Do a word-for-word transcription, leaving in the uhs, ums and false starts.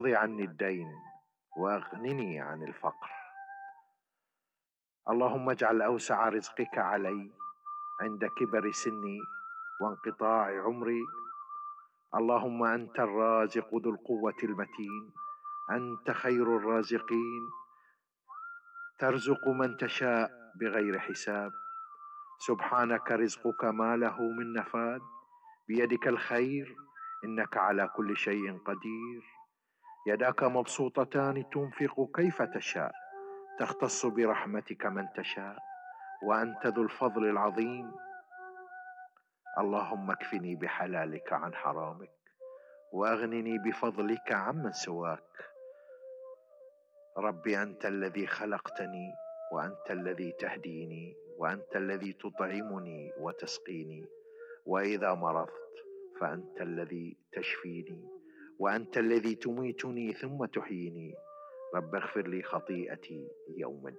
اقض عني الدين واغنني عن الفقر. اللهم اجعل اوسع رزقك علي عند كبر سني وانقطاع عمري. اللهم انت الرازق ذو القوة المتين، انت خير الرازقين، ترزق من تشاء بغير حساب. سبحانك رزقك ما له من نفاد، بيدك الخير انك على كل شيء قدير. يداك مبسوطتان تنفق كيف تشاء، تختص برحمتك من تشاء، وانت ذو الفضل العظيم. اللهم اكفني بحلالك عن حرامك، واغنني بفضلك عمن سواك. ربي انت الذي خلقتني، وانت الذي تهديني، وانت الذي تطعمني وتسقيني، واذا مرضت فانت الذي تشفيني، وانت الذي تميتني ثم تحييني. رب اغفر لي خطيئتي يوم الدين.